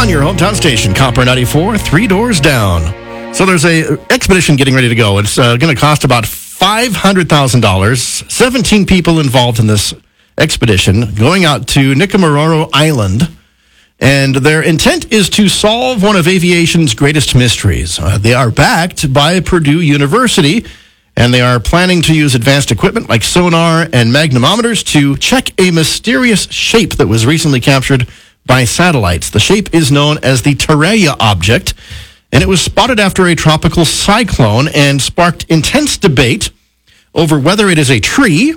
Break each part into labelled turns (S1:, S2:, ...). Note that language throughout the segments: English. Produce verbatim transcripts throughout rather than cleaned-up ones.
S1: on your hometown station, Copper ninety-four, three doors down. So there's a expedition getting ready to go. It's uh, going to cost about five hundred thousand dollars. seventeen people involved in this expedition going out to Nikumaroro Island. And their intent is to solve one of aviation's greatest mysteries. Uh, they are backed by Purdue University, and they are planning to use advanced equipment like sonar and magnetometers to check a mysterious shape that was recently captured by satellites. The shape is known as the Teraya object, and it was spotted after a tropical cyclone and sparked intense debate over whether it is a tree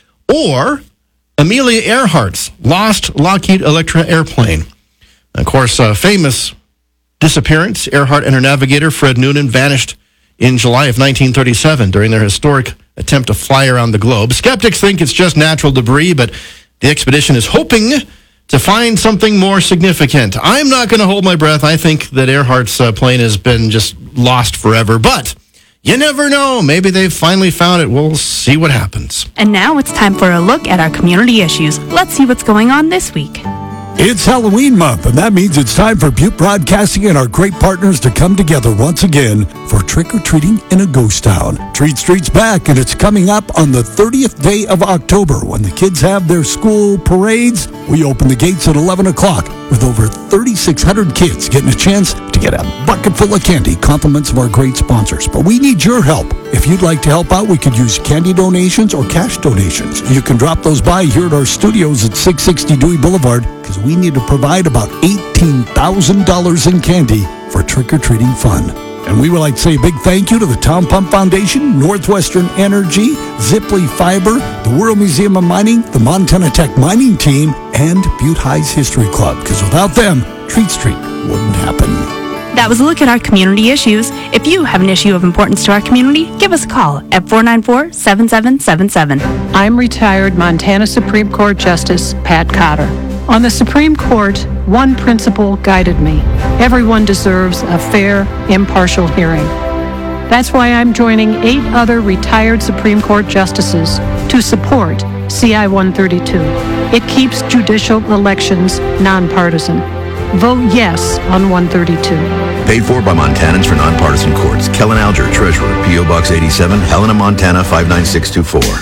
S1: or Amelia Earhart's lost Lockheed Electra airplane. Of course, a famous disappearance. Earhart and her navigator, Fred Noonan, vanished in July of nineteen thirty-seven during their historic attempt to fly around the globe. Skeptics think it's just natural debris, but the expedition is hoping to find something more significant. I'm not going to hold my breath. I think that Earhart's uh, plane has been just lost forever, but you never know. Maybe they've finally found it. We'll see what happens.
S2: And now it's time for a look at our community issues. Let's see what's going on this week.
S3: It's Halloween month, and that means it's time for Butte Broadcasting and our great partners to come together once again for trick-or-treating in a ghost town. Treat Street's back, and it's coming up on the thirtieth day of October when the kids have their school parades. We open the gates at eleven o'clock with over thirty-six hundred kids getting a chance to get a bucket full of candy, compliments of our great sponsors. But we need your help. If you'd like to help out, we could use candy donations or cash donations. You can drop those by here at our studios at six sixty Dewey Boulevard, because we need to provide about eighteen thousand dollars in candy for trick-or-treating fun. And we would like to say a big thank you to the Town Pump Foundation, Northwestern Energy, Ziply Fiber, the World Museum of Mining, the Montana Tech Mining Team, and Butte High's History Club, because without them, Treat Street wouldn't happen.
S2: That was a look at our community issues. If you have an issue of importance to our community, give us a call at four nine four, seven seven seven seven.
S4: I'm retired Montana Supreme Court Justice Pat Cotter. On the Supreme Court, one principle guided me. Everyone deserves a fair, impartial hearing. That's why I'm joining eight other retired Supreme Court justices to support C I one thirty-two. It keeps judicial elections nonpartisan. Vote yes on one thirty-two.
S5: Paid for by Montanans for Nonpartisan Courts. Kellen Alger, Treasurer, P O Box eighty-seven, Helena, Montana five nine six two four.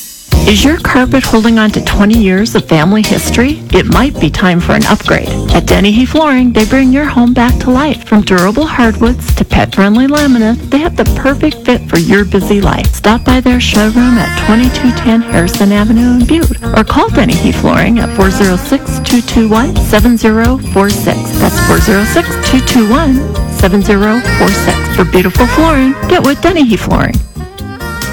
S6: Is your carpet holding on to twenty years of family history? It might be time for an upgrade. At Dennehy Flooring, they bring your home back to life. From durable hardwoods to pet-friendly laminate, they have the perfect fit for your busy life. Stop by their showroom at twenty-two ten Harrison Avenue in Butte, or call Dennehy Flooring at four oh six, two two one, seven oh four six. That's four oh six, two two one, seven oh four six. For beautiful flooring, get with Dennehy Flooring.